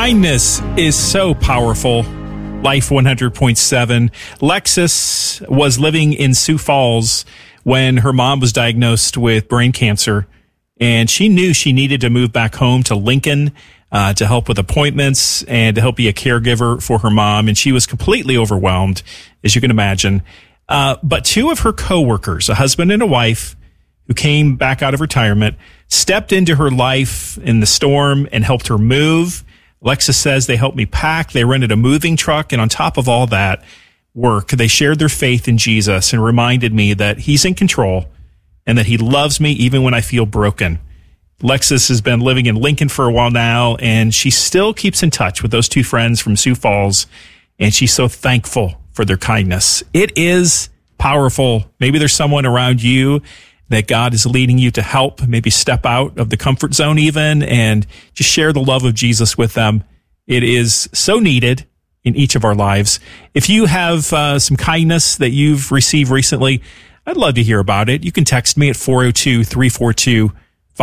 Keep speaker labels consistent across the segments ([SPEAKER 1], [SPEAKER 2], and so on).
[SPEAKER 1] Kindness is so powerful. Life 100.7. Lexus was living in Sioux Falls when her mom was diagnosed with brain cancer, and she knew she needed to move back home to Lincoln to help with appointments and to help be a caregiver for her mom. And she was completely overwhelmed, as you can imagine. But two of her coworkers, a husband and a wife, who came back out of retirement, stepped into her life in the storm and helped her move. Lexus says they helped me pack. They rented a moving truck. And on top of all that work, they shared their faith in Jesus and reminded me that he's in control and that he loves me even when I feel broken. Lexus has been living in Lincoln for a while now, and she still keeps in touch with those two friends from Sioux Falls, and she's so thankful for their kindness. It is powerful. Maybe there's someone around you that God is leading you to help, maybe step out of the comfort zone even, and just share the love of Jesus with them. It is so needed in each of our lives. If you have some kindness that you've received recently, I'd love to hear about it. You can text me at 402-342-5424.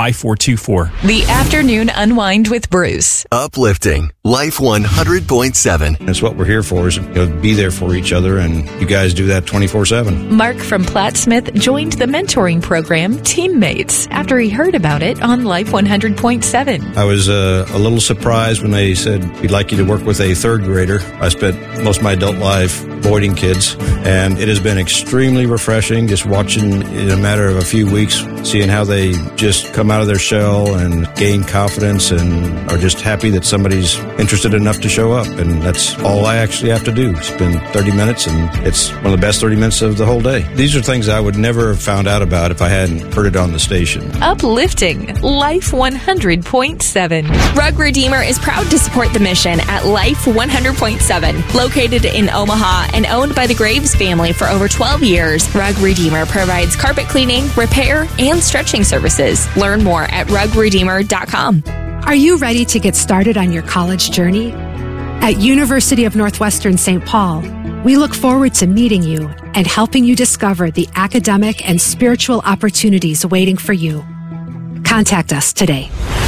[SPEAKER 2] The Afternoon Unwind with Bruce.
[SPEAKER 3] Uplifting. Life 100.7.
[SPEAKER 4] That's what we're here for, is be there for each other, and you guys do that 24/7.
[SPEAKER 2] Mark from Plattsmouth joined the mentoring program Teammates after he heard about it on Life 100.7.
[SPEAKER 4] I was a little surprised when they said, we'd like you to work with a third grader. I spent most of my adult life avoiding kids, and it has been extremely refreshing just watching in a matter of a few weeks, seeing how they just come out of their shell and gain confidence and are just happy that somebody's interested enough to show up. And that's all I actually have to do. Spend 30 minutes, and it's one of the best 30 minutes of the whole day. These are things I would never have found out about if I hadn't heard it on the station.
[SPEAKER 2] Uplifting. Life 100.7.
[SPEAKER 5] Rug Redeemer is proud to support the mission at Life 100.7. Located in Omaha and owned by the Graves family for over 12 years, Rug Redeemer provides carpet cleaning, repair, and stretching services. Learn more at rugredeemer.com.
[SPEAKER 6] Are you ready to get started on your college journey? At University of Northwestern St. Paul, we look forward to meeting you and helping you discover the academic and spiritual opportunities waiting for you. Contact us today.